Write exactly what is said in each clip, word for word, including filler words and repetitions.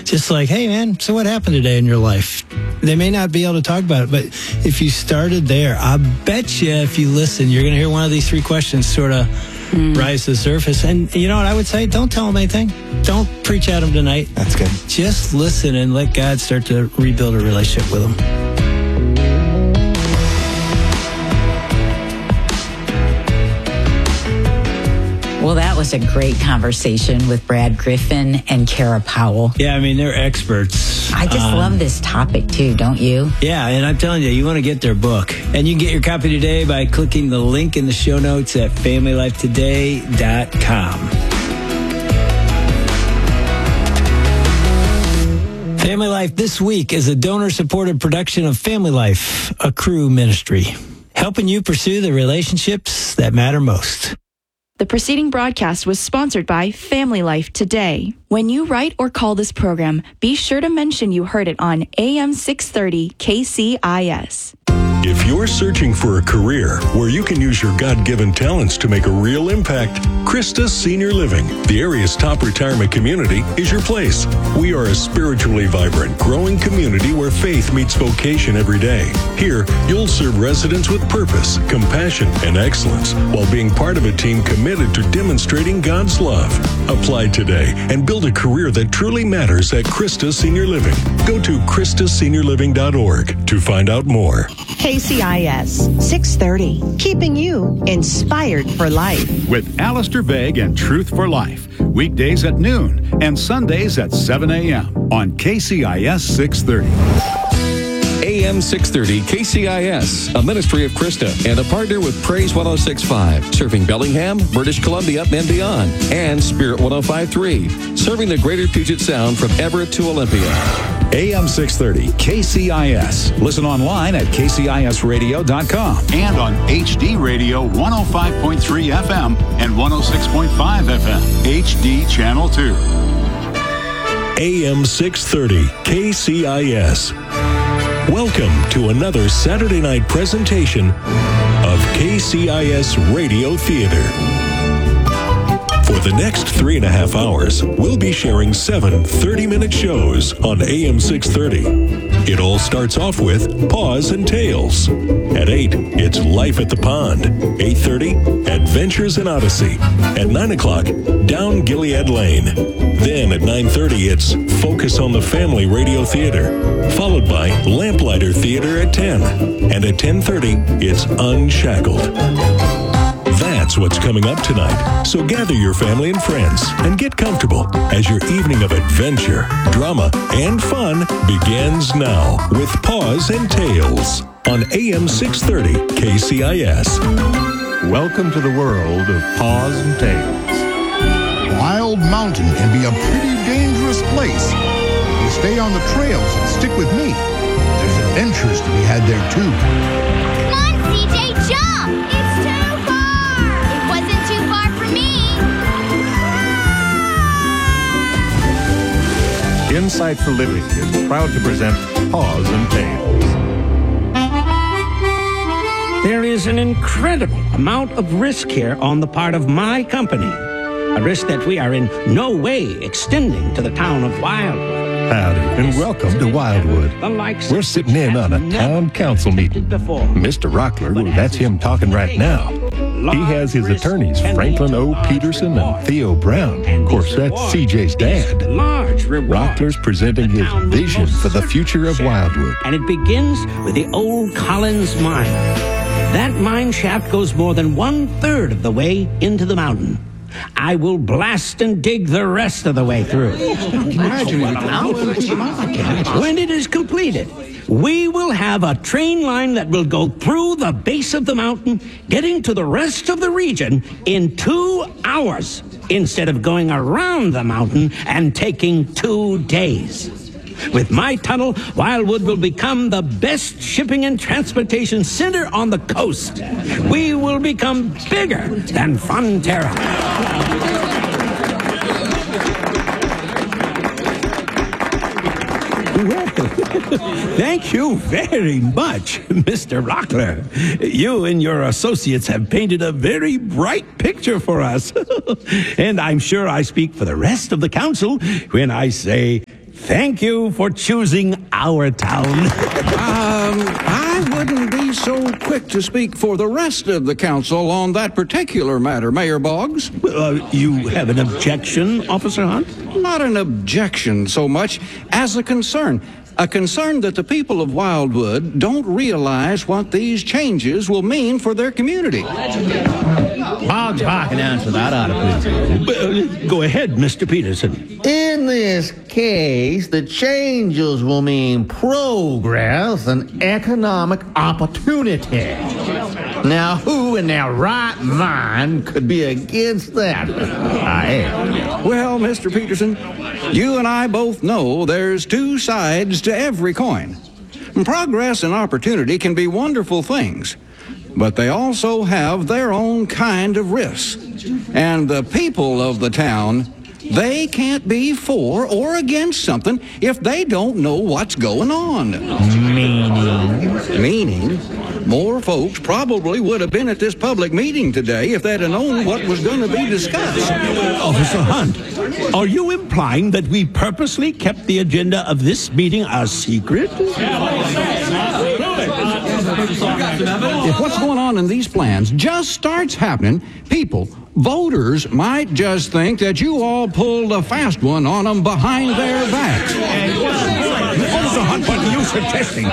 Just like, hey, man, so what happened today in your life? They may not be able to talk about it, but if you started there, I bet you if you listen, you're going to hear one of these three questions sort of mm. rise to the surface. And you know what I would say? Don't tell them anything. Don't preach at them tonight. That's good. Just listen and let God start to rebuild a relationship with them. Well, that was a great conversation with Brad Griffin and Kara Powell. Yeah, I mean, they're experts. I just um, love this topic, too, don't you? Yeah, and I'm telling you, you want to get their book. And you can get your copy today by clicking the link in the show notes at family life today dot com. Family Life this week is a donor-supported production of Family Life, a crew ministry, helping you pursue the relationships that matter most. The preceding broadcast was sponsored by Family Life Today. When you write or call this program, be sure to mention you heard it on A M six thirty K C I S. If you're searching for a career where you can use your God-given talents to make a real impact, Christus Senior Living, the area's top retirement community, is your place. We are a spiritually vibrant, growing community where faith meets vocation every day. Here, you'll serve residents with purpose, compassion, and excellence while being part of a team committed to demonstrating God's love. Apply today and build a career that truly matters at Christus Senior Living. Go to Christus Senior Living dot org to find out more. K C I S six thirty, keeping you inspired for life. With Alistair Begg and Truth for Life, weekdays at noon and Sundays at seven a.m. on K C I S six thirty. A M six thirty K C I S, a ministry of Krista and a partner with Praise one oh six point five, serving Bellingham, British Columbia, and beyond, and Spirit one oh five point three, serving the greater Puget Sound from Everett to Olympia. A M six thirty K C I S. Listen online at K C I S radio dot com and on H D Radio one oh five point three F M and one oh six point five F M, H D Channel two. A M six thirty K C I S. Welcome to another Saturday night presentation of K C I S Radio Theater. For the next three and a half hours, we'll be sharing seven thirty-minute shows on A M six thirty. It all starts off with Paws and Tales. At eight, it's Life at the Pond. eight thirty, Adventures in Odyssey. At nine o'clock, Down Gilead Lane. Then at nine thirty, it's Focus on the Family Radio Theater, followed by Lamplighter Theater at ten. And at ten thirty, it's Unshackled. That's what's coming up tonight. So gather your family and friends and get comfortable as your evening of adventure, drama, and fun begins now with Paws and Tales on A M six thirty K C I S. Welcome to the world of Paws and Tales. Wild Mountain can be a pretty dangerous place. If you stay on the trails and stick with me, there's adventures to be had there too. Come on, C J, jump! It's too far! It wasn't too far for me! Insight for Living is proud to present Paws and Tales. There is an incredible amount of risk here on the part of my company. A risk that we are in no way extending to the town of Wildwood. Howdy, and welcome to Wildwood. We're sitting in on a town council meeting. Mister Rockler, that's him talking right now. He has his attorneys, Franklin O. Peterson and Theo Brown. Of course, that's C J's dad. Rockler's presenting his vision for the future of Wildwood. And it begins with the old Collins Mine. That mine shaft goes more than one-third of the way into the mountain. I will blast and dig the rest of the way through. When it is completed, we will have a train line that will go through the base of the mountain, getting to the rest of the region in two hours, instead of going around the mountain and taking two days. With my tunnel, Wildwood will become the best shipping and transportation center on the coast. We will become bigger than Frontera. Well, thank you very much, Mister Rockler. You and your associates have painted a very bright picture for us. And I'm sure I speak for the rest of the council when I say Thank you for choosing our town. um, I wouldn't be so quick to speak for the rest of the council on that particular matter, Mayor Boggs. Uh, you have an objection, Officer Hunt? Not an objection so much as a concern. A concern that the people of Wildwood don't realize what these changes will mean for their community. Boggs, I can answer that out of please. Uh, go ahead, Mister Peterson. In this case, the changes will mean progress and economic opportunity. Now, who in their right mind could be against that? I am. Well, Mister Peterson, you and I both know there's two sides to every coin. Progress and opportunity can be wonderful things, but they also have their own kind of risks. And the people of the town, they can't be for or against something if they don't know what's going on. Meaning? Meaning, more folks probably would have been at this public meeting today if they'd have known what was going to be discussed. Officer Hunt, are you implying that we purposely kept the agenda of this meeting a secret? If what's going on in these plans just starts happening, people, voters, might just think that you all pulled a fast one on them behind their backs. Officer Hunt, what are you suggesting?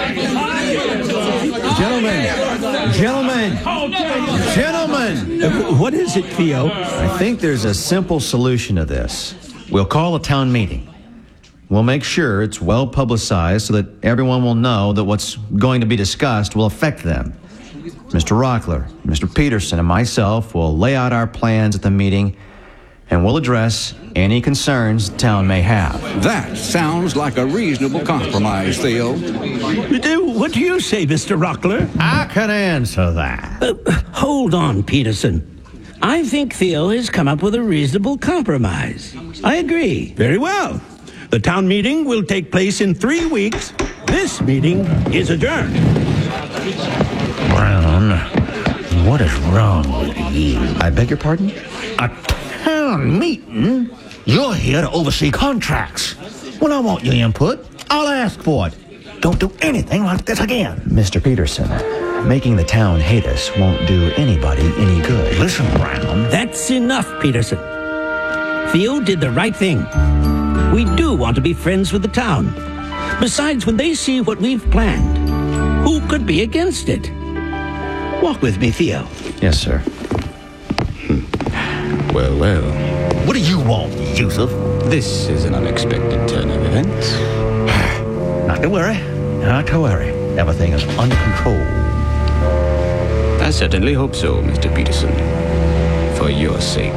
Gentlemen, gentlemen, gentlemen. Uh, what is it, Theo? I think there's a simple solution to this. We'll call a town meeting. We'll make sure it's well publicized so that everyone will know that what's going to be discussed will affect them. Mister Rockler, Mister Peterson, and myself will lay out our plans at the meeting, and we'll address any concerns the town may have. That sounds like a reasonable compromise, Theo. What do you say, Mister Rockler? I can answer that. Uh, hold on, Peterson. I think Theo has come up with a reasonable compromise. I agree. Very well. The town meeting will take place in three weeks. This meeting is adjourned. Brown, what is wrong with you? I beg your pardon? A town meeting? You're here to oversee contracts. When I want your input, I'll ask for it. Don't do anything like this again. Mister Peterson, making the town hate us won't do anybody any good. Listen, Brown. That's enough, Peterson. Theo did the right thing. We do want to be friends with the town. Besides, when they see what we've planned, who could be against it? Walk with me, Theo. Yes, sir. Well, well. What do you want, Yusuf? This is an unexpected turn of events. Not to worry. Not to worry. Everything is under control. I certainly hope so, Mister Peterson. For your sake.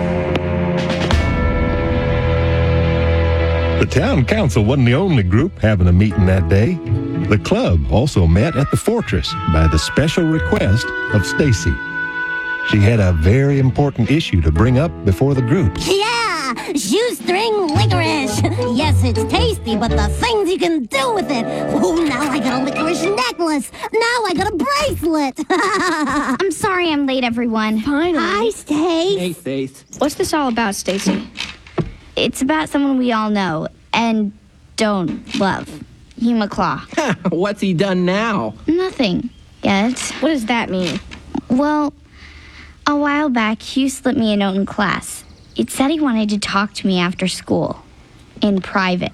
The town council wasn't the only group having a meeting that day. The club also met at the Fortress by the special request of Stacy. She had a very important issue to bring up before the group. Yeah, shoestring licorice. Yes, it's tasty, but the things you can do with it. Oh, now I got a licorice necklace. Now I got a bracelet. I'm sorry I'm late, everyone. Finally. Hi, Stace. Hey, Faith. What's this all about, Stacy? It's about someone we all know and don't love. Hugh McClaw. What's he done now? Nothing yet. What does that mean? Well, a while back, Hugh slipped me a note in class. It said he wanted to talk to me after school, in private.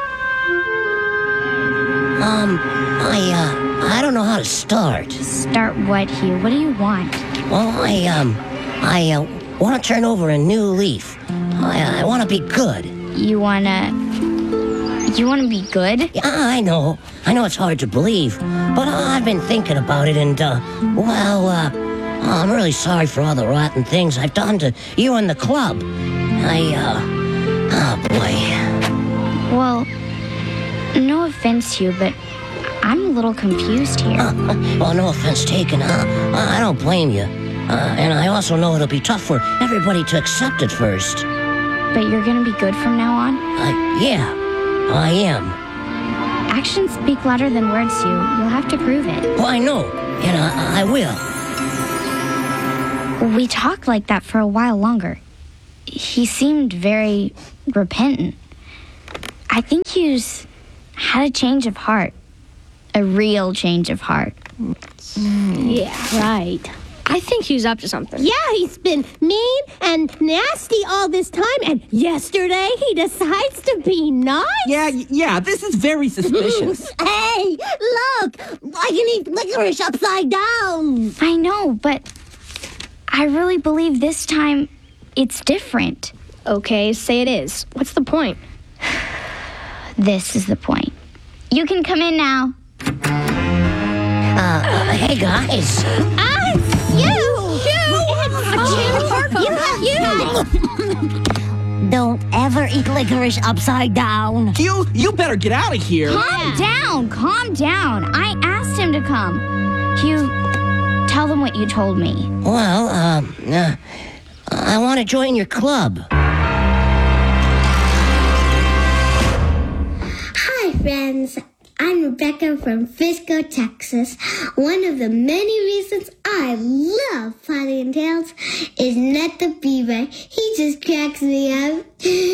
Um, I, uh, I don't know how to start. Start what, Hugh? What do you want? Well, I, um, I, uh, want to turn over a new leaf. I, I want to be good. You want to... You want to be good? Yeah, I know. I know it's hard to believe. But uh, I've been thinking about it and, uh, well, uh, I'm really sorry for all the rotten things I've done to you and the club. I, uh, oh boy. Well, no offense, Hugh, but I'm a little confused here. Uh, well, no offense taken, huh? I don't blame you. Uh, and I also know it'll be tough for everybody to accept it first. But you're gonna be good from now on? Uh, yeah, I am. Actions speak louder than words, Hugh. You'll have to prove it. Well, I know, and I, I will. We talked like that for a while longer. He seemed very repentant. I think Hugh's had a change of heart. A real change of heart. Yeah, right. I think Hugh's up to something. Yeah, he's been mean and nasty all this time, and yesterday he decides to be nice. Yeah, yeah, this is very suspicious. Hey, look! I can eat licorice upside down. I know, but I really believe this time it's different. Okay, say it is. What's the point? This is the point. You can come in now. Uh, uh hey guys. Ah, Don't ever eat licorice upside down. You, you better get out of here. Calm down, calm down. I asked him to come. Hugh, tell them what you told me. Well, um, uh, I want to join your club. Hi, friends. I'm Rebecca from Frisco, Texas. One of the many reasons I love Potty and Tails is Ned the Beaver. He just cracks me up.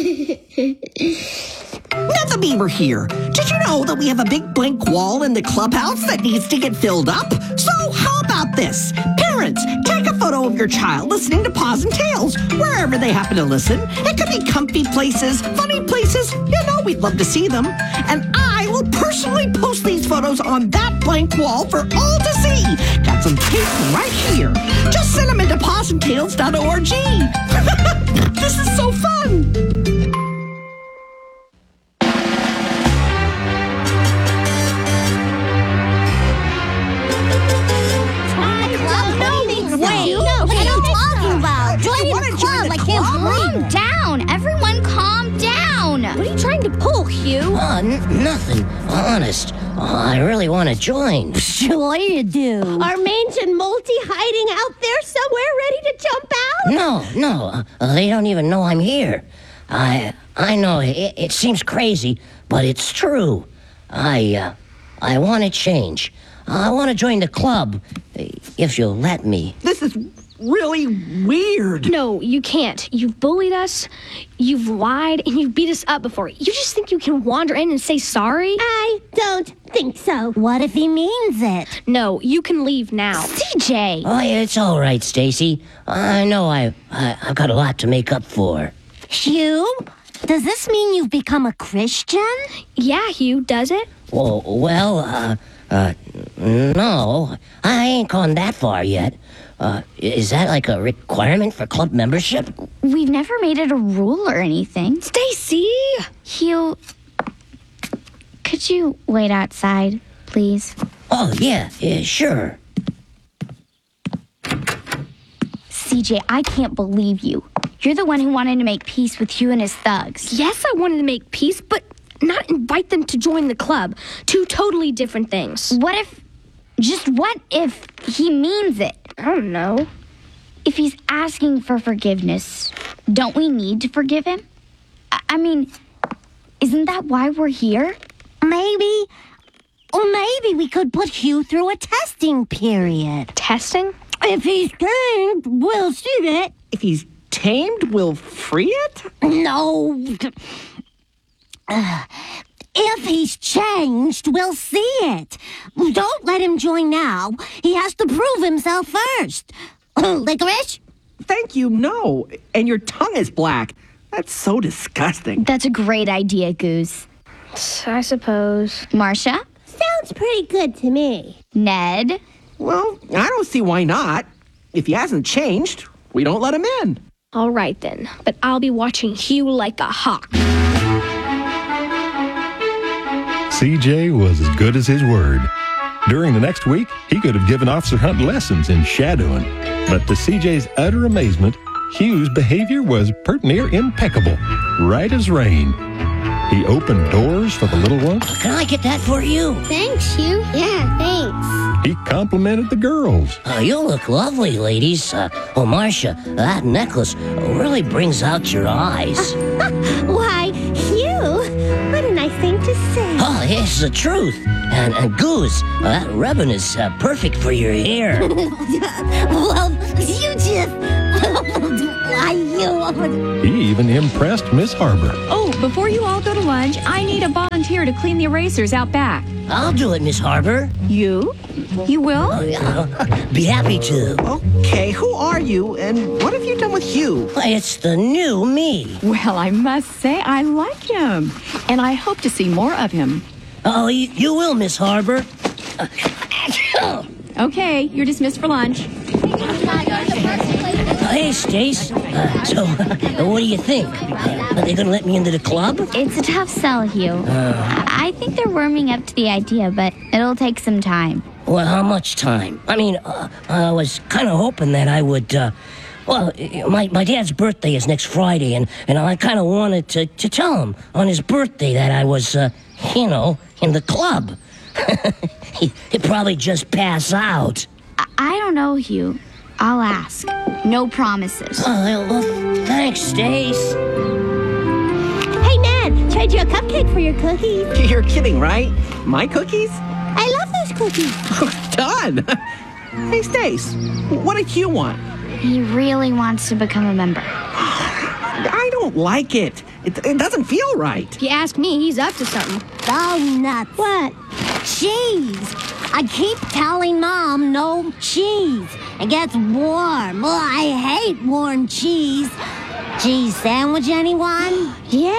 Ned the Beaver here. Did you know that we have a big blank wall in the clubhouse that needs to get filled up? So how about this? Parents, take a photo of your child listening to Paws and Tails, wherever they happen to listen. It could be comfy places, funny places. You know we'd love to see them. And I will personally post these photos on that blank wall for all to see. Got some tape right here. Just send them into paws and tails dot org. This is so fun. Calm down. Everyone calm down. What are you trying to pull, Hugh? Oh, n- nothing. Honest. Oh, I really want to join. Sure you do. Are Mange and Molty hiding out there somewhere ready to jump out? No, no. Uh, they don't even know I'm here. I I know it, it seems crazy, but it's true. I, uh, I want to change. I want to join the club, if you'll let me. This is really weird. No, you can't. You've bullied us, you've lied, and you've beat us up before. You just think you can wander in and say sorry? I don't think so. What if he means it? No, you can leave now. C J! Oh, it's all right, Stacy. I know I, I, I've got a lot to make up for. Hugh, does this mean you've become a Christian? Yeah, Hugh, does it? Well, well, uh, uh, no. I ain't gone that far yet. Uh, is that like a requirement for club membership? We've never made it a rule or anything. Stacy! Hugh, could you wait outside, please? Oh, yeah, yeah, sure. C J, I can't believe you. You're the one who wanted to make peace with Hugh and his thugs. Yes, I wanted to make peace, but not invite them to join the club. Two totally different things. What if... Just what if he means it? I don't know. If he's asking for forgiveness, don't we need to forgive him? I, I mean, isn't that why we're here? Maybe. Or maybe we could put Hugh through a testing period. Testing? If he's tamed, we'll see it. If he's tamed, we'll free it? No. Uh, If he's changed, we'll see it. Don't let him join now. He has to prove himself first. Licorice? Thank you, no. And your tongue is black. That's so disgusting. That's a great idea, Goose. I suppose. Marcia? Sounds pretty good to me. Ned? Well, I don't see why not. If he hasn't changed, we don't let him in. All right, then. But I'll be watching Hugh like a hawk. C J was as good as his word. During the next week, he could have given Officer Hunt lessons in shadowing. But to C J's utter amazement, Hugh's behavior was pert near impeccable, right as rain. He opened doors for the little ones. Can I get that for you? Thanks, Hugh. Yeah, thanks. He complimented the girls. Uh, you look lovely, ladies. Uh, oh, Marcia, that necklace really brings out your eyes. Why, Hugh, what a nice thing to say. Oh, it's the truth. And, and Goose, uh, that ribbon is uh, perfect for your hair. Well, you just... He even impressed Miss Harbor. Oh, before you all go to lunch, I need a volunteer to clean the erasers out back. I'll do it, Miss Harbor. You? You will? Oh, yeah. Be happy to. Okay, who are you, and what have you done with Hugh? It's the new me. Well, I must say I like him, and I hope to see more of him. Oh, you, you will, Miss Harbor. Okay, you're dismissed for lunch. Hey, Stace. Uh, so, uh, what do you think? Uh, are they going to let me into the club? It's a tough sell, Hugh. Uh, I think they're warming up to the idea, but it'll take some time. Well, how much time? I mean, uh, I was kind of hoping that I would, uh, well, my, my dad's birthday is next Friday, and, and I kind of wanted to, to tell him on his birthday that I was, uh, you know, in the club. he, he'd probably just pass out. I, I don't know, Hugh. I'll ask. No promises. Oh, well, thanks, Stace. Hey, Ned, trade you a cupcake for your cookies. You're kidding, right? My cookies? I love those cookies. Done. Hey, Stace, what did Hugh want? He really wants to become a member. I don't like it. It, it doesn't feel right. If you ask me, he's up to something. Oh, nuts. What? Cheese. I keep telling Mom no cheese. It gets warm. Oh, I hate warm cheese. Cheese sandwich, anyone? Yeah.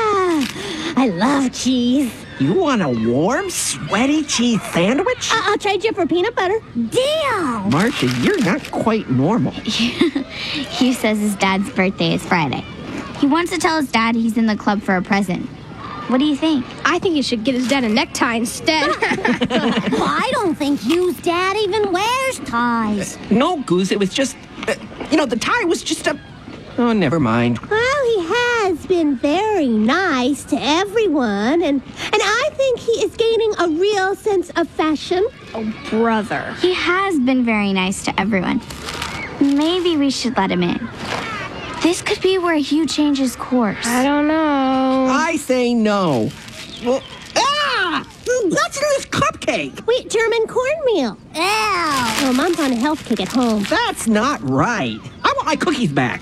I love cheese. You want a warm, sweaty cheese sandwich? Uh, I'll trade you for peanut butter. Deal. Marcia, you're not quite normal. Hugh says his dad's birthday is Friday. He wants to tell his dad he's in the club for a present. What do you think? I think he should get his dad a necktie instead. Well, I don't think Hugh's dad even wears ties. No, Goose, it was just, uh, you know, the tie was just a... Oh, never mind. Well, he has been very nice to everyone, and, and I think he is gaining a real sense of fashion. Oh, brother. He has been very nice to everyone. Maybe we should let him in. This could be where Hugh changes course. I don't know. I say no. Well, ah! What's in this cupcake? Wait, German cornmeal. Ew. Oh, Mom's on a health kick at home. That's not right. I want my cookies back.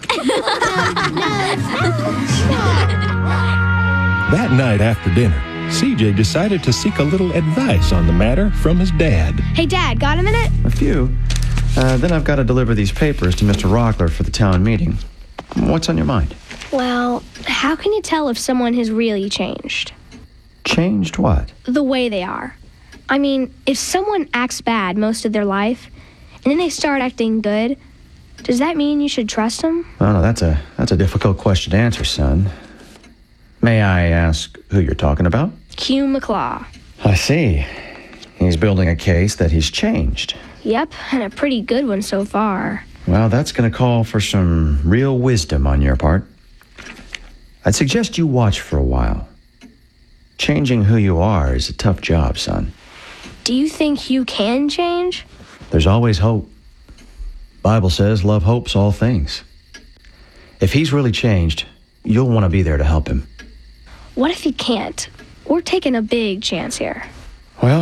That night after dinner, C J decided to seek a little advice on the matter from his dad. Hey, Dad, got a minute? A few. Uh, then I've got to deliver these papers to Mister Rockler for the town meeting. What's on your mind? Well, how can you tell if someone has really changed? Changed what? The way they are. I mean, if someone acts bad most of their life, and then they start acting good, does that mean you should trust them? Oh, no, that's a, that's a difficult question to answer, son. May I ask who you're talking about? Hugh McClaw. I see. He's building a case that he's changed. Yep, and a pretty good one so far. Well, that's going to call for some real wisdom on your part. I'd suggest you watch for a while. Changing who you are is a tough job, son. Do you think Hugh can change? There's always hope. Bible says love hopes all things. If he's really changed, you'll want to be there to help him. What if he can't? We're taking a big chance here. Well,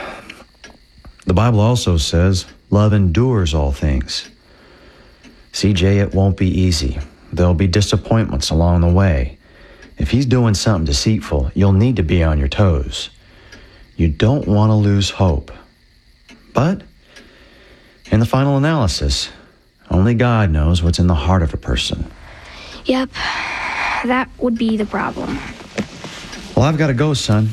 the Bible also says love endures all things. C J, it won't be easy. There'll be disappointments along the way. If he's doing something deceitful, you'll need to be on your toes. You don't want to lose hope. But in the final analysis, only God knows what's in the heart of a person. Yep, that would be the problem. Well, I've got to go, son.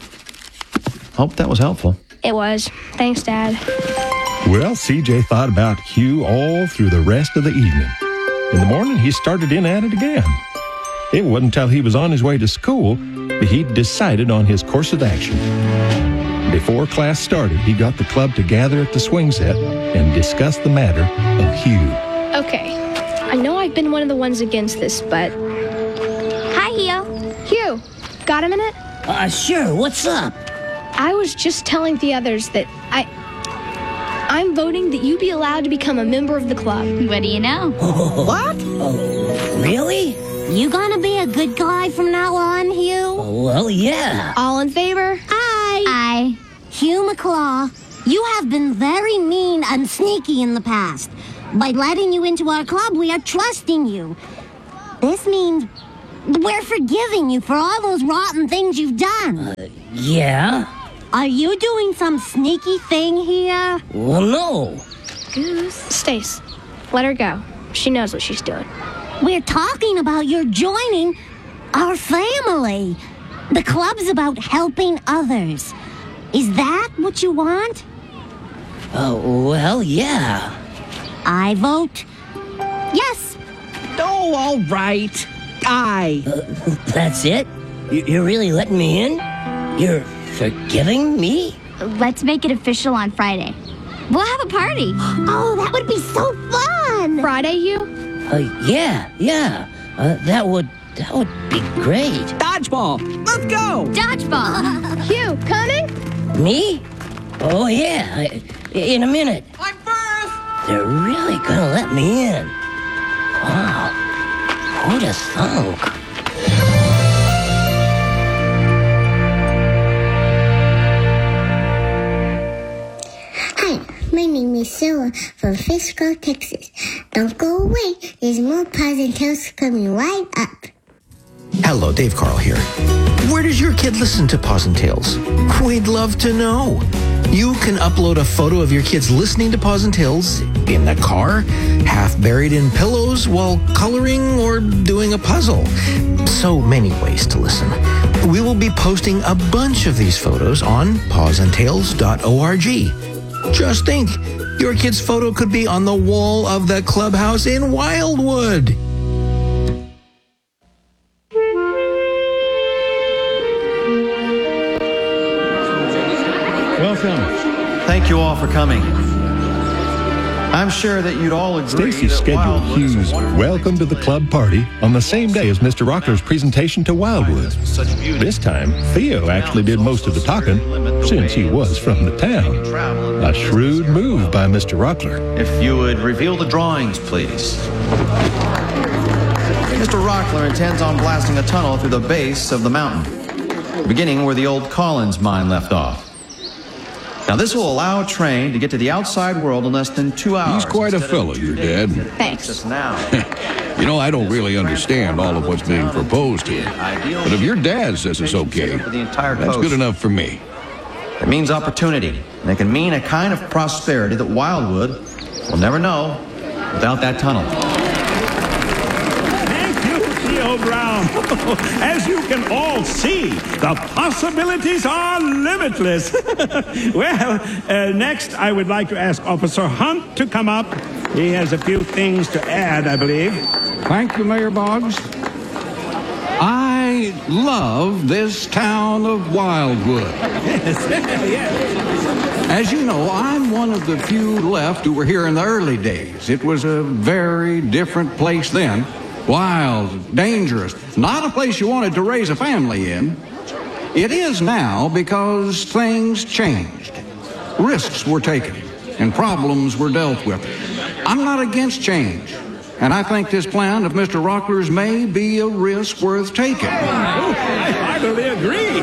Hope that was helpful. It was. Thanks, Dad. Well, C J thought about Hugh all through the rest of the evening. In the morning, he started in at it again. It wasn't until he was on his way to school that he decided on his course of action. Before class started, he got the club to gather at the swing set and discuss the matter of Hugh. Okay, I know I've been one of the ones against this, but... Hi, Hugh. Hugh, got a minute? Uh, sure, what's up? I was just telling the others that I... I'm voting that you be allowed to become a member of the club. What do you know? What? Oh, really? You gonna be a good guy from now on, Hugh? Oh, well, yeah. All in favor? Aye. Aye. Hugh McClaw, you have been very mean and sneaky in the past. By letting you into our club, we are trusting you. This means we're forgiving you for all those rotten things you've done. Uh, yeah? Are you doing some sneaky thing here? Well, no. Goose. Stace, let her go. She knows what she's doing. We're talking about your joining our family. The club's about helping others. Is that what you want? Oh, well, yeah. I vote yes. Oh, all right. Aye. Uh, that's it? You're really letting me in? You're forgiving me? Let's make it official on Friday. We'll have a party. Oh, that would be so fun. Friday, you? Uh, yeah, yeah. Uh, that would that would be great. Dodgeball. Let's go. Dodgeball. Hugh, coming? Me? Oh, yeah. I, in a minute. I'm first. They're really gonna let me in. Wow. Who'd have thunk? Hi, my name is Sarah from Frisco, Texas. Don't go away. There's more Paws and Tales coming right up. Hello, Dave Carl here. Where does your kid listen to Paws and Tales? We'd love to know. You can upload a photo of your kids listening to Paws and Tales in the car, half buried in pillows while coloring or doing a puzzle. So many ways to listen. We will be posting a bunch of these photos on paws and tales dot org. Just think, your kid's photo could be on the wall of the clubhouse in Wildwood. Welcome. Thank you all for coming. I'm sure that you'd all agree Stacy that scheduled Wildwood is a Hugh's wonderful welcome to the club party on the same day as Mister Rockler's presentation to Wildwood. This time, Theo actually did most of the talking, since he was from the town. A shrewd move by Mister Rockler. If you would reveal the drawings, please. Mister Rockler intends on blasting a tunnel through the base of the mountain, beginning where the old Collins mine left off. Now, this will allow a train to get to the outside world in less than two hours. He's quite a fellow, your dad. Thanks. Just now. You know, I don't really understand all of what's being proposed here. But if your dad says it's okay, that's good enough for me. It means opportunity, and it can mean a kind of prosperity that Wildwood will never know without that tunnel. Brown. As you can all see, the possibilities are limitless. Well, uh, next I would like to ask Officer Hunt to come up. He has a few things to add, I believe. Thank you, Mayor Boggs. I love this town of Wildwood. Yes, yes. As you know, I'm one of the few left who were here in the early days. It was a very different place then. Wild, dangerous, not a place you wanted to raise a family in. It is now because things changed. Risks were taken and problems were dealt with. I'm not against change, and I think this plan of Mister Rockler's may be a risk worth taking. I totally agree.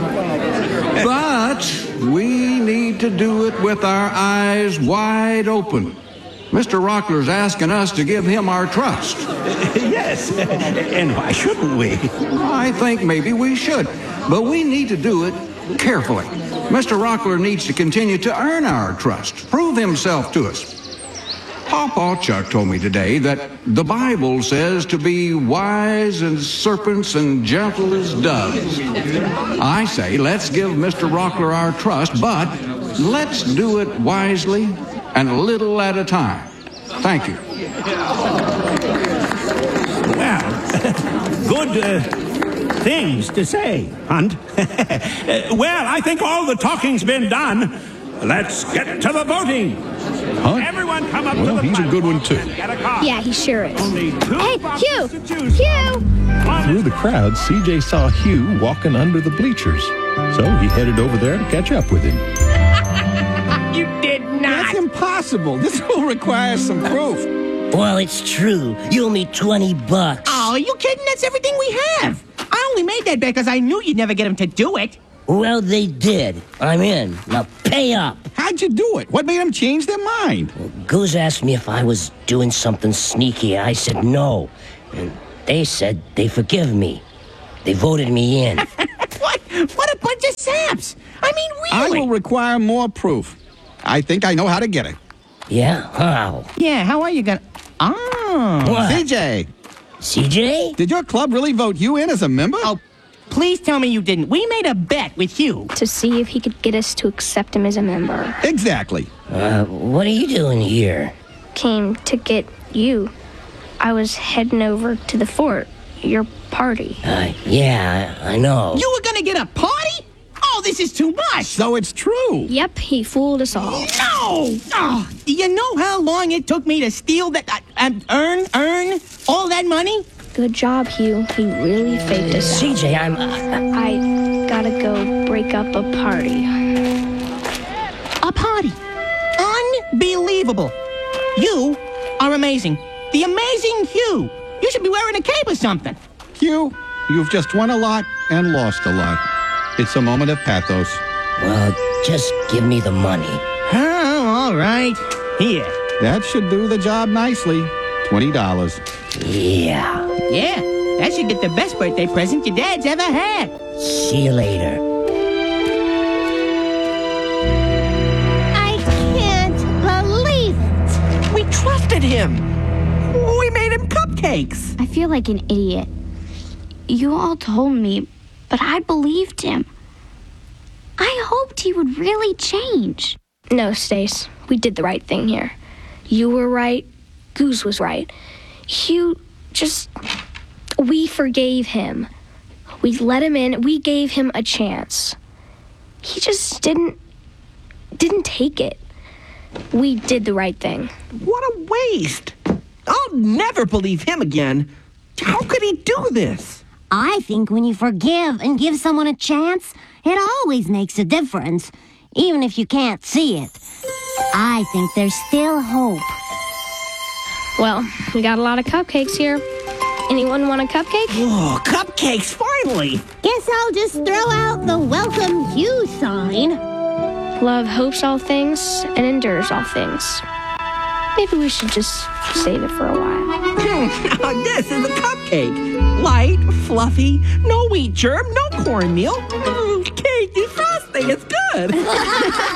But we need to do it with our eyes wide open. Mister Rockler's asking us to give him our trust. Yes, and why shouldn't we? I think maybe we should, but we need to do it carefully. Mister Rockler needs to continue to earn our trust, prove himself to us. Pawpaw Chuck told me today that the Bible says to be wise as serpents and gentle as doves. I say let's give Mister Rockler our trust, but let's do it wisely and a little at a time. Thank you. Well, good uh, things to say, Hunt. Well, I think all the talking's been done. Let's get to the voting. Hunt? Everyone come up Well, to the he's a good one, too. Get a car. Yeah, he sure is. Only two Hey, Hugh! to choose Hugh! Through the crowd, C J saw Hugh walking under the bleachers. So he headed over there to catch up with him. You did not. That's impossible. This will require some proof. Well, it's true. You owe me twenty bucks. Oh, are you kidding? That's everything we have. I only made that bet because I knew you'd never get him to do it. Well, they did. I'm in. Now pay up. How'd you do it? What made them change their mind? Goose asked me if I was doing something sneaky. I said no. And they said they forgive me. They voted me in. What? What a bunch of saps! I mean, really? I will require more proof. I think I know how to get it. Yeah? How? Yeah, how are you gonna... Oh. What? C J. C J? Did your club really vote you in as a member? Oh, please tell me you didn't. We made a bet with you. To see if he could get us to accept him as a member. Exactly. Uh, what are you doing here? Came to get you. I was heading over to the fort. Your party. Uh, yeah, I, I know. You were gonna get a party? Oh, this is too much. So it's true. Yep, he fooled us all. No! Oh, do you know how long it took me to steal that, uh, and earn, earn all that money? Good job, Hugh. He really faked us C J, I'm... Uh, I gotta go break up a party. A party? Unbelievable. You are amazing. The amazing Hugh. You should be wearing a cape or something. Hugh, you've just won a lot and lost a lot. It's a moment of pathos. Well, just give me the money. Oh, all right. Here. That should do the job nicely. twenty dollars. Yeah. Yeah, that should get the best birthday present your dad's ever had. See you later. I can't believe it. We trusted him. We made him cupcakes. I feel like an idiot. You all told me, but I believed him. I hoped he would really change. No, Stace. We did the right thing here. You were right. Goose was right. Hugh just... We forgave him. We let him in. We gave him a chance. He just didn't... didn't take it. We did the right thing. What a waste. I'll never believe him again. How could he do this? I think when you forgive and give someone a chance, it always makes a difference, even if you can't see it. I think there's still hope. Well, we got a lot of cupcakes here. Anyone want a cupcake? Oh, cupcakes, finally! Guess I'll just throw out the welcome Hugh sign. Love hopes all things and endures all things. Maybe we should just save it for a while. Now this is a cupcake. Light, fluffy, no wheat germ, no cornmeal. Mm, cakey frosting, it's good.